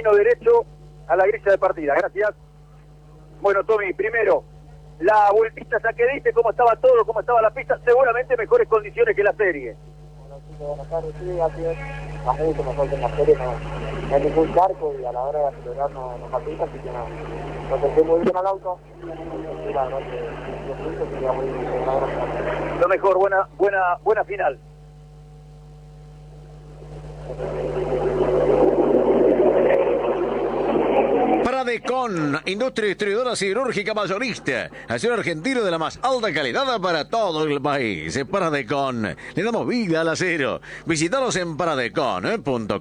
camino derecho a la grilla de partida. Gracias. Bueno, Tommy, primero, la vueltita ya que diste, cómo estaba todo, cómo estaba la pista, seguramente mejores condiciones que la serie. Bueno, chicos, buenas tardes, sí, así es. Más mucho mejor que en la serie, no hay ningún charco y a la hora de acelerar no palpita, así que no sentí muy bien al auto. Y la verdad que los puntos sería muy bien. Lo mejor, buena final. Pradecon, industria distribuidora siderúrgica mayorista, acero argentino de la más alta calidad para todo el país. Pradecon, le damos vida al acero. Visítanos en pradecon.com.ar.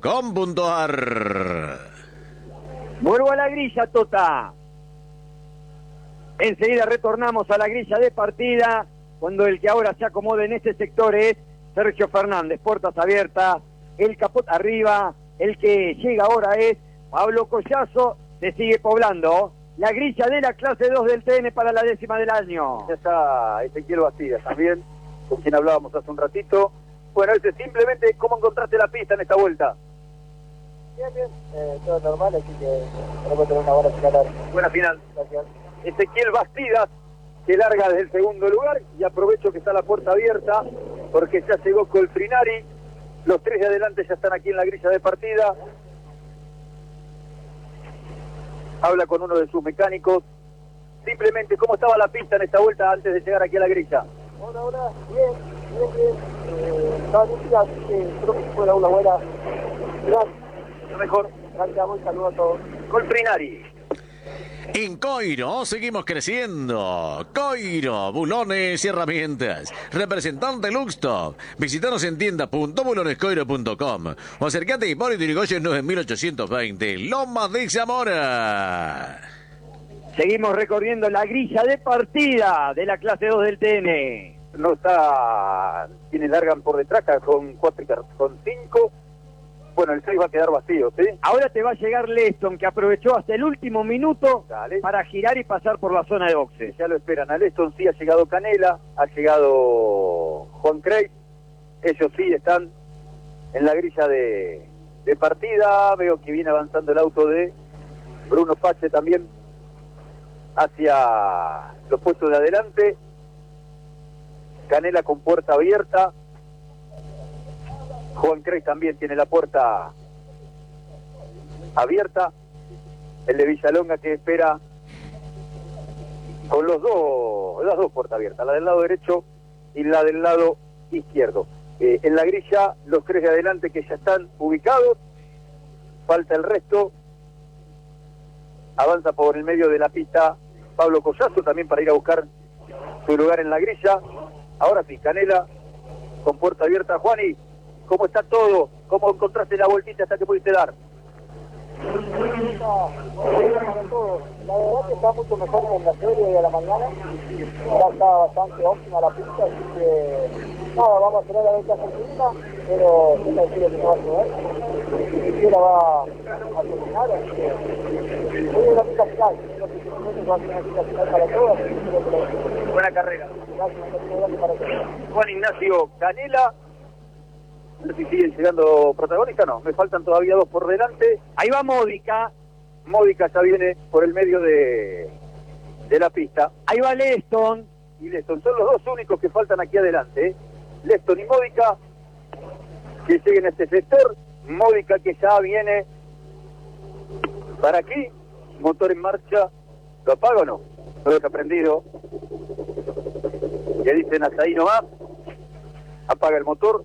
Vuelvo a la grilla, Tota. Enseguida retornamos a la grilla de partida, cuando el que ahora se acomoda en este sector es Sergio Fernández. Puertas abiertas, el capot arriba, el que llega ahora es Pablo Collazo. Se sigue poblando la grilla de la clase 2 del TN para la 10ª del año. Ya está Ezequiel Bastidas también, con quien hablábamos hace un ratito. Bueno, simplemente, ¿cómo encontraste la pista en esta vuelta? Bien, todo normal, así que tenemos que tener una buena final. Buena final. Gracias. Ezequiel Bastidas, que larga desde el segundo lugar, y aprovecho que está la puerta abierta, porque ya llegó Colfrinari. Los tres de adelante ya están aquí en la grilla de partida. Habla con uno de sus mecánicos. Simplemente, ¿cómo estaba la pista en esta vuelta antes de llegar aquí a la grilla? Hola, bien. Estaba lúcida, así que creo que fue una buena. Gracias. Lo mejor. Gracias, un saludo a todos. Colfrinari. En Coiro seguimos creciendo. Coiro, bulones y herramientas. Representante Luxtop. Visítanos en tienda.bulonescoiro.com o acercate a Hipólito Yrigoyen 9820, Loma de Zamora. Seguimos recorriendo la grilla de partida de la clase 2 del TN. No está... Quienes largan por detrás con 5. Bueno, el 6 va a quedar vacío, ¿sí? Ahora te va a llegar Leston, que aprovechó hasta el último minuto para girar y pasar por la zona de boxes. Ya lo esperan a Leston, sí ha llegado Canela, ha llegado Juan Craig. Ellos sí están en la grilla de partida. Veo que viene avanzando el auto de Bruno Pache también hacia los puestos de adelante. Canela con puerta abierta. Juan Craig también tiene la puerta abierta. El de Villalonga que espera con las dos puertas abiertas, la del lado derecho y la del lado izquierdo. En la grilla, los tres de adelante que ya están ubicados. Falta el resto. Avanza por el medio de la pista Pablo Collazo también para ir a buscar su lugar en la grilla. Ahora sí, Canela con puerta abierta. Juani, ¿cómo está todo? ¿Cómo encontraste la vueltita hasta que pudiste dar? La verdad que está mucho mejor que en la serie de la mañana. Ya está bastante óptima la pista, así que nada, vamos a esperar a ver qué hace el clima, pero esta serie que no va a llover. Ni siquiera va a terminar, así que hoy es la pista final. Creo que va a ser una pista final para todos. Buena carrera. Gracias para todos. Juan Ignacio Canela. No sé si siguen llegando protagonistas, no. Me faltan todavía dos por delante. Ahí va Módica. Módica ya viene por el medio de la pista. Ahí va Leston. Y Leston. Son los dos únicos que faltan aquí adelante, ¿eh? Leston y Módica que lleguen a este sector. Módica que ya viene para aquí. Motor en marcha. ¿Lo apaga o no? Lo deja prendido. Le dicen hasta ahí nomás. Apaga el motor.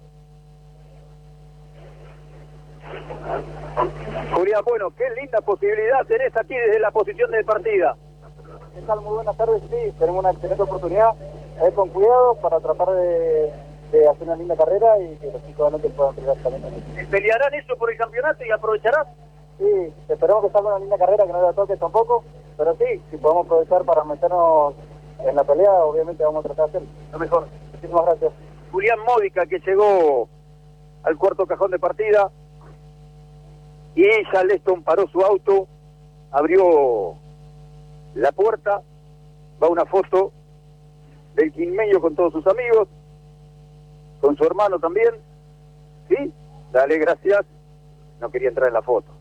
Julián, bueno, qué linda posibilidad tenés aquí desde la posición de partida. ¿Qué tal? Muy buenas tardes, sí, tenemos una excelente oportunidad. A ir con cuidado para tratar de hacer una linda carrera y que los chicos adelante puedan pelear también. ¿Pelearán eso por el campeonato y aprovecharás? Sí, esperemos que salga una linda carrera, que no la toques tampoco, pero sí, si podemos aprovechar para meternos en la pelea, obviamente vamos a tratar de hacerlo. Lo mejor. Muchísimas gracias. Julián Módica que llegó al cuarto cajón de partida. Y ya Leston paró su auto, abrió la puerta, va una foto del quinmeño con todos sus amigos, con su hermano también, ¿sí? Dale, gracias, no quería entrar en la foto.